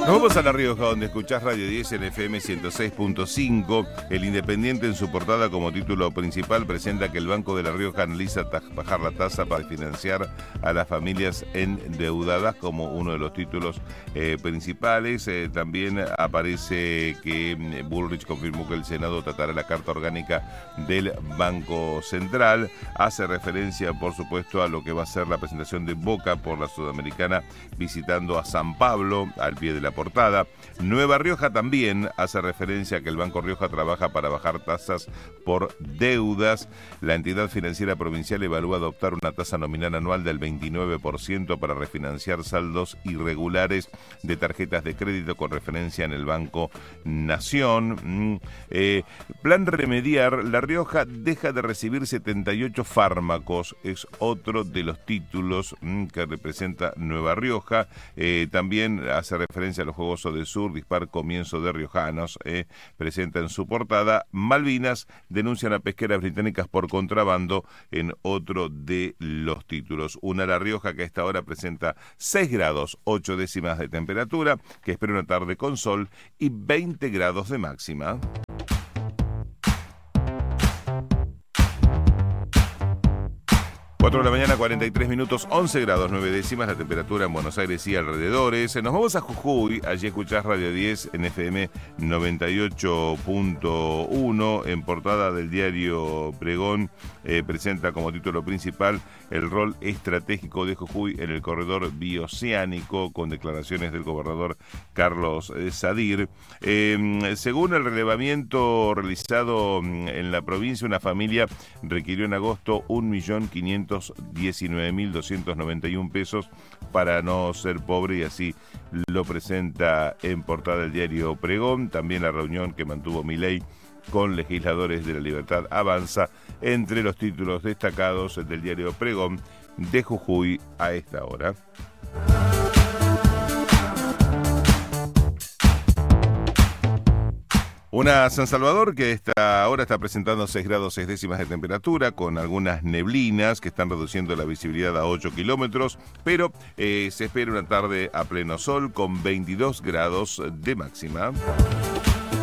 Vamos a La Rioja, donde escuchás Radio 10 en FM 106.5. El Independiente, en su portada como título principal, presenta que el Banco de La Rioja analiza bajar la tasa para financiar a las familias endeudadas como uno de los títulos principales. También aparece que Bullrich confirmó que el Senado tratará la carta orgánica del Banco Central. Hace referencia, por supuesto, a lo que va a ser la presentación de Boca por la Sudamericana visitando a San Pablo, al pie de la portada. Nueva Rioja también hace referencia a que el Banco Rioja trabaja para bajar tasas por deudas. La entidad financiera provincial evalúa adoptar una tasa nominal anual del 29% para refinanciar saldos irregulares de tarjetas de crédito con referencia en el Banco Nación. Plan remediar, La Rioja deja de recibir 78 fármacos, es otro de los títulos que representa Nueva Rioja. También hace referencia a los Juegos del Sur, dispar comienzo de riojanos, presenta en su portada. Malvinas denuncian a pesqueras británicas por contrabando en otro de los títulos. Una La Rioja que a esta hora presenta 6 grados, 8 décimas de temperatura, que espera una tarde con sol y 20 grados de máxima. 4 de la mañana, 43 minutos, 11 grados, 9 décimas, la temperatura en Buenos Aires y alrededores. Nos vamos a Jujuy, allí escuchás Radio 10 en FM 98.1. En portada del diario Pregón, presenta como título principal el rol estratégico de Jujuy en el corredor bioceánico, con declaraciones del gobernador Carlos Sadir. Según el relevamiento realizado en la provincia, una familia requirió en agosto 1.519.291 pesos para no ser pobre, y así lo presenta en portada el diario Pregón. También la reunión que mantuvo Milei con legisladores de La Libertad Avanza, entre los títulos destacados del diario Pregón de Jujuy a esta hora. Una San Salvador que ahora está presentando 6 grados 6 décimas de temperatura, con algunas neblinas que están reduciendo la visibilidad a 8 kilómetros, pero se espera una tarde a pleno sol con 22 grados de máxima.